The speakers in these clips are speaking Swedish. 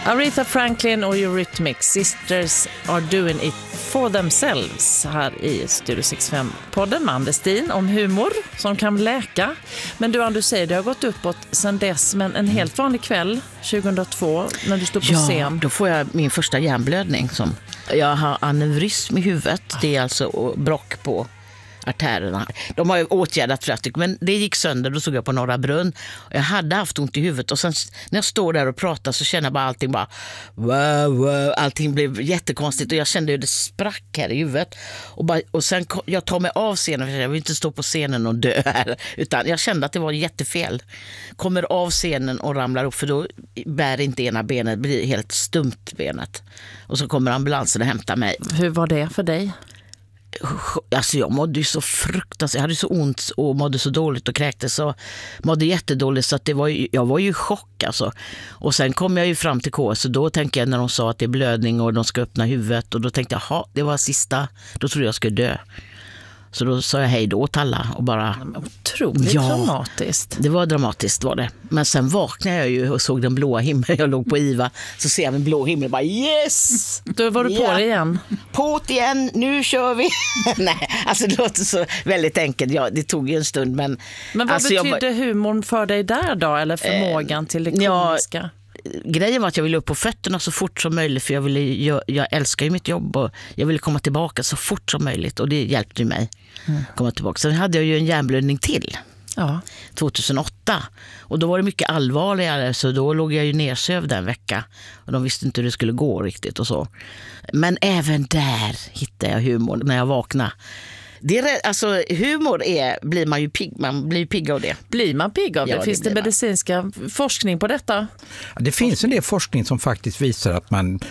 Aretha Franklin och Eurythmics Sisters are doing it for themselves här i Studio 65-podden med Anders Stin om humor som kan läka. Men du säger det har gått uppåt sedan dess, men en helt vanlig kväll 2002 när du stod på scen. Då får jag min första hjärnblödning. Jag har aneurysm i huvudet, det är alltså brock på artärerna. De har ju åtgärdat flera stycken, men det gick sönder. Då såg jag på Norra Brunn. Jag hade haft ont i huvudet och sen när jag står där och pratar så känner jag bara allting bara wow. Allting blev jättekonstigt och jag kände hur det sprack här i huvudet. Och sen jag tar mig av scenen för jag vill inte stå på scenen och dö här, utan jag kände att det var jättefel. Kommer av scenen och ramlar upp för då bär inte ena benet, blir helt stumt benet. Och så kommer ambulansen och hämtar mig. Hur var det för dig? Alltså jag mådde ju så fruktansvärt, jag hade så ont och mådde så dåligt och kräktes och mådde jättedåligt så att jag var ju i chock alltså. Och sen kom jag ju fram till KS och då tänkte jag när de sa att det är blödning och de ska öppna huvudet och då tänkte jag, det var sista, då trodde jag skulle dö. Så då sa jag hej då till alla och bara... Otroligt dramatiskt. Det var dramatiskt var det. Men sen vaknade jag ju och såg den blåa himlen. Jag låg på IVA så ser jag en blå himmel och bara yes! Då var du på det igen. På't igen, nu kör vi! Nej, alltså det låter så väldigt enkelt. Ja, det tog ju en stund. Men vad alltså, betydde humorn för dig där då? Eller förmågan till det komiska? Ja, grejen var att jag ville upp på fötterna så fort som möjligt för jag älskar ju mitt jobb och jag ville komma tillbaka så fort som möjligt och det hjälpte ju mig komma tillbaka. Sen hade jag ju en hjärnblödning till 2008 och då var det mycket allvarligare så då låg jag ju nersövd en vecka och de visste inte hur det skulle gå riktigt och så. Men även där hittade jag humor när jag vaknade. Alltså humor blir man ju pigg av det. Blir man pigg av det? Finns det medicinska forskning på detta? Ja, det finns en del forskning som faktiskt visar att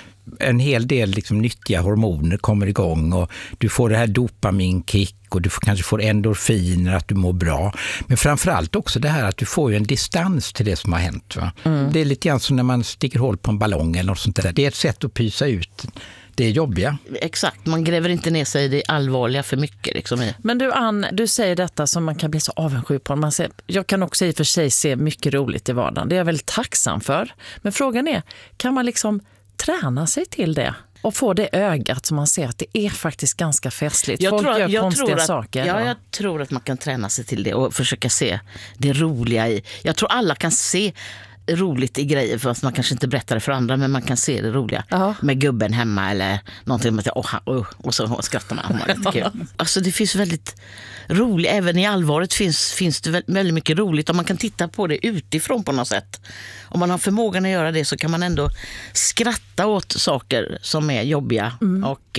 en hel del liksom nyttiga hormoner kommer igång och du får det här dopaminkick och du kanske får endorfiner, att du mår bra. Men framförallt också det här att du får ju en distans till det som har hänt. Va? Det är lite grann som när man sticker hål på en ballong eller något sånt där. Det är ett sätt att pysa ut det är jobbiga. Exakt, man gräver inte ner sig i det allvarliga för mycket. Liksom. Men du Ann, du säger detta som man kan bli så avundsjuk på. Jag kan också i och för sig se mycket roligt i vardagen. Det är jag väldigt tacksam för. Men frågan är, kan man liksom träna sig till det? Och få det ögat som man ser att det är faktiskt ganska festligt. Folk gör konstiga saker. Ja, jag tror att man kan träna sig till det och försöka se det roliga i. Jag tror alla kan se roligt i grejer fast man kanske inte berättar det för andra men man kan se det roliga med gubben hemma eller någonting med och så skrattar man. Lite kul. Alltså det finns väldigt roligt, även i allvaret finns det väldigt mycket roligt om man kan titta på det utifrån på något sätt. Om man har förmågan att göra det så kan man ändå skratta åt saker som är jobbiga och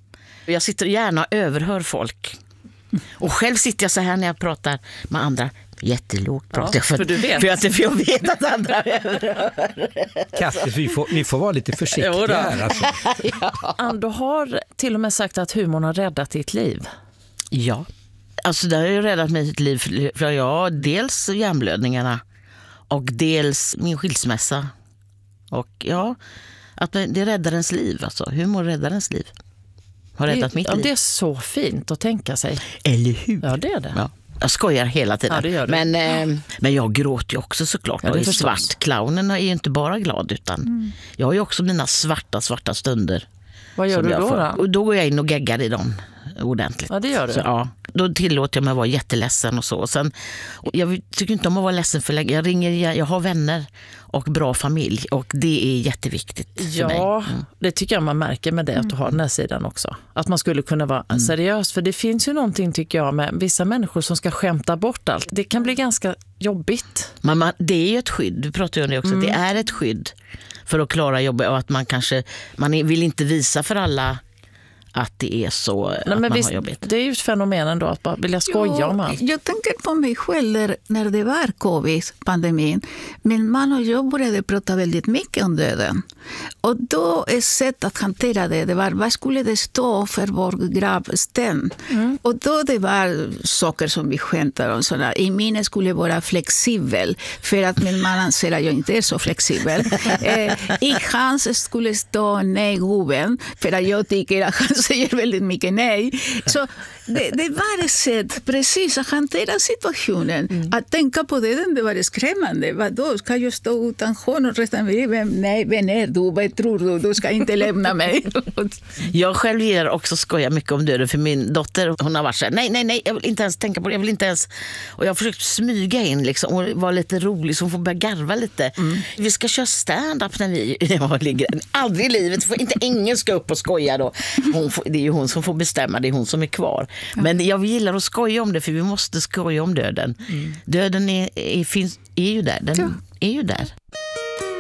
jag sitter gärna och överhör folk. Och själv sitter jag så här när jag pratar med andra. Jättelågt pratar jag för jag vet att andra överhör. Kasse, vi får vara lite försiktiga här. Alltså. Ann, du har till och med sagt att humorn har räddat ditt liv. Ja, alltså det har ju räddat mitt liv. För jag dels hjärnblödningarna och dels min skilsmässa. Och att det räddar ens liv. Alltså. Humor räddar ens liv. Har räddat mitt liv. Det är så fint att tänka sig. Eller hur? Ja, det är det. Ja. Jag skojar hela tiden. Ja, det gör du. Men jag gråter ju också såklart. Ja, och svart. Clownen är ju inte bara glad utan jag har ju också mina svarta stunder. Vad gör du då? Och då går jag in och geggar i dem ordentligt. Ja, det gör du. Så, då tillåter jag mig att vara jätteledsen och så. Och sen, jag tycker inte om att vara ledsen för länge. Jag har vänner och bra familj och det är jätteviktigt för mig. Ja, det tycker jag man märker med det att du har den här sidan också. Att man skulle kunna vara seriös. För det finns ju någonting tycker jag med vissa människor som ska skämta bort allt. Det kan bli ganska jobbigt. Men det är ju ett skydd, du pratar ju om det också. Det är ett skydd för att klara jobbet och att man vill inte visa för alla att det är så att man har jobbigt. Det är ju ett fenomen ändå att bara vilja skoja om allt. Jag tänker på mig själv när det var covid-pandemin. Min man och jag började prata väldigt mycket om döden. Och då ett sätt att hantera det var vad skulle det stå för vår gravsten? Och då det var saker som vi skämtade om. Sådär. I min skulle vara flexibel för att min man anser att jag inte är så flexibel. I hans skulle stå nej gubben för att jag tycker att han säger väldigt mycket nej. Så det var ett sätt precis att hantera situationen. Att tänka på det var skrämmande. Vadå, ska jag stå utan honom resten av livet? Nej, vem är du? Vad tror du? Du ska inte lämna mig. Jag själv gillar också skoja mycket om döden, för min dotter, hon har varit så här, nej, jag vill inte ens tänka på det, jag vill inte ens. Och jag har försökt smyga in liksom, och vara lite rolig så hon får börja garva lite. Vi ska köra stand-up när vi ligger. Aldrig i livet, ingen ska upp och skoja då. Det är ju hon som får bestämma, det är hon som är kvar. Men jag gillar att skoja om det, för vi måste skoja om döden. Döden är ju där, den är ju där.